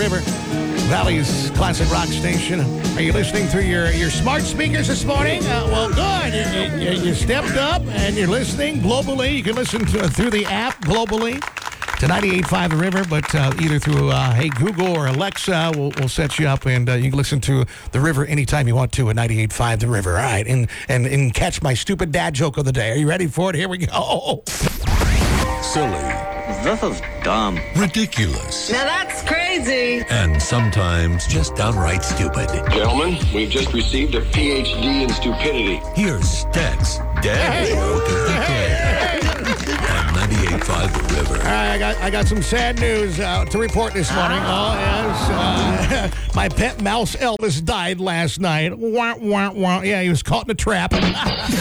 River, Valley's classic rock station. Are you listening through your smart speakers this morning? Well, good. You stepped up and you're listening globally. You can listen through the app globally to 98.5 The River, but either through, Google or Alexa will set you up, and you can listen to The River anytime you want to at 98.5 The River. All right, and catch my stupid dad joke of the day. Are you ready for it? Here we go. Silly. This is dumb. Ridiculous. Now that's crazy. And sometimes just downright stupid. Gentlemen, we've just received a PhD in stupidity. Here's Tex Dad Joke of the Day on 98.5 The River. All right, I got some sad news to report this morning. Oh, yes. My pet mouse Elvis died last night. Wah, wah, wah. Yeah, he was caught in a trap.